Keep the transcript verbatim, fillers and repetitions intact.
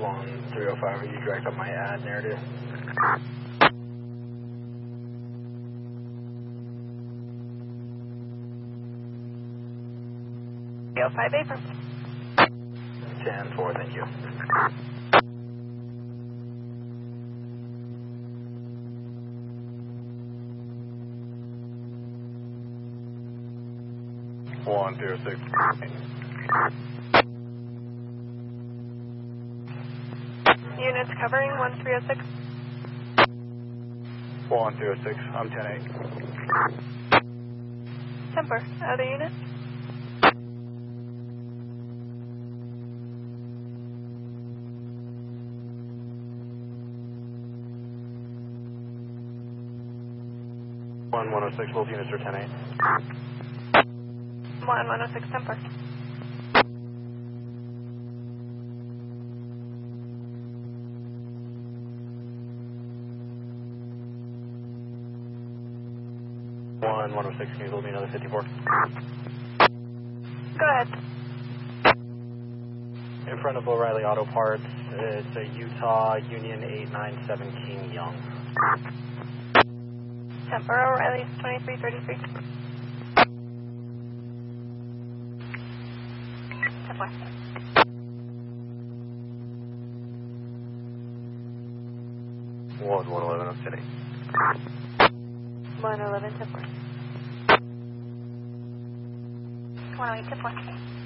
one three oh five, are you direct on my ad narrative? three oh five April. ten four, thank you. one zero six. Units covering one three oh six. one zero six, I'm ten eight. Temper, other units? one one oh six, both units are ten eight. one one oh six Temper. one one oh six, can you hold me another fifty-four? Go ahead. In front of O'Reilly Auto Parts, it's a Utah Union eight nine seven King Young. Temper, O'Reilly, twenty-three thirty-three. Temper. one one eleven, I'm ten eight. one eleven Temper. one oh eight Temper.